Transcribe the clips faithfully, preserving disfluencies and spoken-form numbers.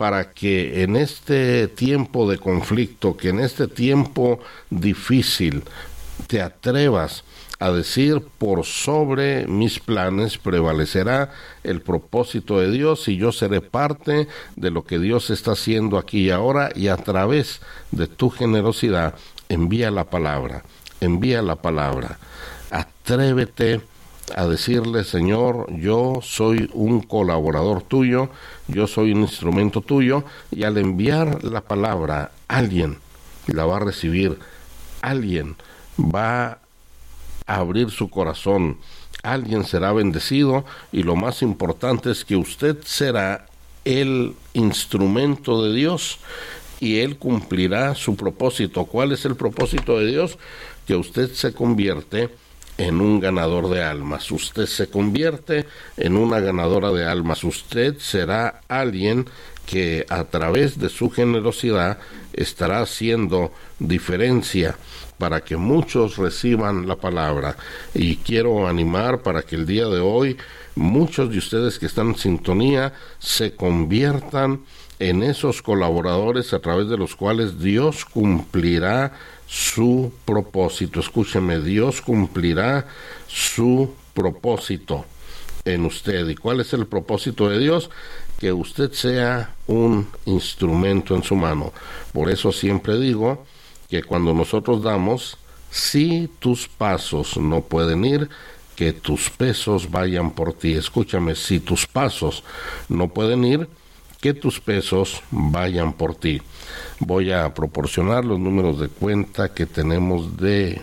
para que en este tiempo de conflicto, que en este tiempo difícil, te atrevas a decir: por sobre mis planes prevalecerá el propósito de Dios, y yo seré parte de lo que Dios está haciendo aquí y ahora, y a través de tu generosidad envía la palabra, envía la palabra. Atrévete a decirle: Señor, yo soy un colaborador tuyo, yo soy un instrumento tuyo, y al enviar la palabra, alguien la va a recibir, alguien va a abrir su corazón, alguien será bendecido, y lo más importante es que usted será el instrumento de Dios y Él cumplirá su propósito. ¿Cuál es el propósito de Dios? Que usted se convierte en un ganador de almas, usted se convierte en una ganadora de almas, usted será alguien que a través de su generosidad estará haciendo diferencia para que muchos reciban la palabra. Y quiero animar para que el día de hoy muchos de ustedes que están en sintonía se conviertan en esos colaboradores a través de los cuales Dios cumplirá su propósito. Escúcheme, Dios cumplirá su propósito en usted. ¿Y cuál es el propósito de Dios? Que usted sea un instrumento en su mano. Por eso siempre digo que cuando nosotros damos, si tus pasos no pueden ir, que tus pesos vayan por ti. Escúchame, si tus pasos no pueden ir, que tus pesos vayan por ti. Voy a proporcionar los números de cuenta que tenemos de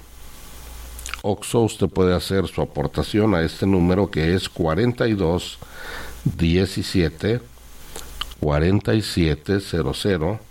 Oxxo. Usted puede hacer su aportación a este número, que es cuarenta y dos diecisiete cuarenta y siete cero cero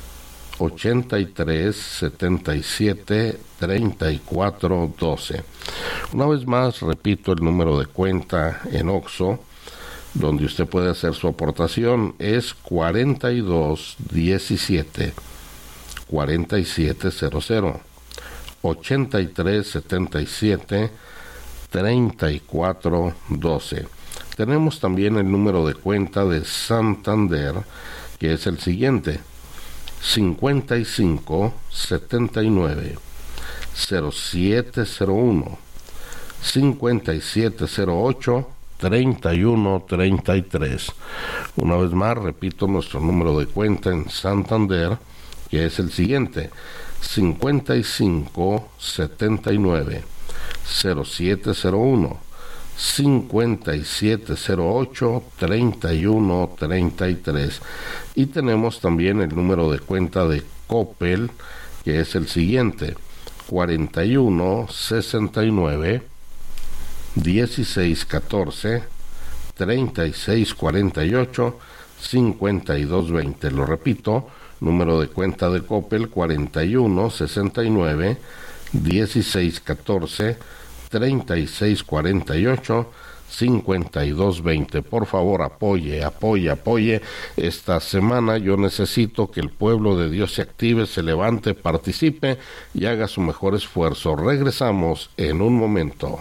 ochenta y tres setenta y siete treinta y cuatro doce. Una vez más repito el número de cuenta en Oxxo donde usted puede hacer su aportación, es cuarenta y dos diecisiete cuarenta y siete cero cero ochenta y tres setenta y siete treinta y cuatro doce. Tenemos también el número de cuenta de Santander, que es el siguiente: cincuenta y cinco setenta y nueve cero siete cero uno cincuenta y siete cero ocho treinta y uno treinta y tres. Una vez más repito nuestro número de cuenta en Santander, que es el siguiente: cincuenta y cinco setenta y nueve cero siete cero uno cincuenta y siete cero ocho treinta y uno treinta y tres. Y tenemos también el número de cuenta de Coppel, que es el siguiente: cuarenta y uno sesenta y nueve dieciséis catorce treinta y seis cuarenta y ocho cincuenta y dos veinte. Lo repito, número de cuenta de Coppel: cuarenta y uno sesenta y nueve dieciséis catorce treinta y seis cuarenta y ocho cincuenta y dos veinte. Por favor, apoye, apoye, apoye. Esta semana yo necesito que el pueblo de Dios se active, se levante, participe y haga su mejor esfuerzo. Regresamos en un momento.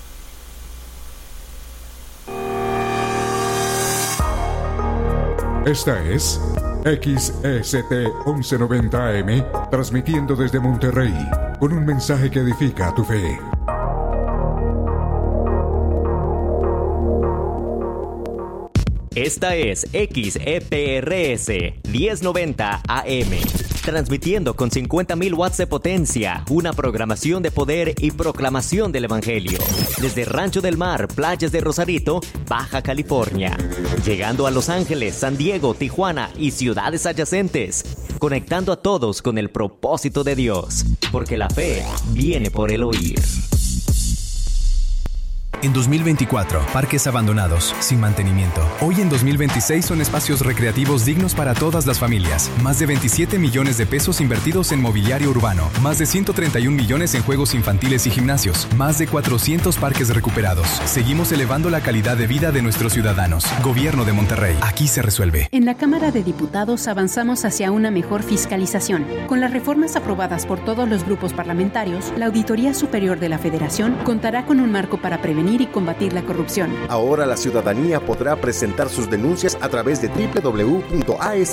Esta es X E S T once noventa A M, transmitiendo desde Monterrey, con un mensaje que edifica tu fe. Esta es X E P R S diez noventa A M, transmitiendo con cincuenta mil watts de potencia, una programación de poder y proclamación del Evangelio, desde Rancho del Mar, playas de Rosarito, Baja California, llegando a Los Ángeles, San Diego, Tijuana y ciudades adyacentes, conectando a todos con el propósito de Dios, porque la fe viene por el oír. En dos mil veinticuatro, parques abandonados, sin mantenimiento. Hoy en dos mil veintiséis son espacios recreativos dignos para todas las familias. Más de veintisiete millones de pesos invertidos en mobiliario urbano. Más de ciento treinta y un millones en juegos infantiles y gimnasios. Más de cuatrocientos parques recuperados. Seguimos elevando la calidad de vida de nuestros ciudadanos. Gobierno de Monterrey. Aquí se resuelve. En la Cámara de Diputados avanzamos hacia una mejor fiscalización. Con las reformas aprobadas por todos los grupos parlamentarios, la Auditoría Superior de la Federación contará con un marco para prevenir y combatir la corrupción. Ahora la ciudadanía podrá presentar sus denuncias a través de doble u doble u doble u punto a s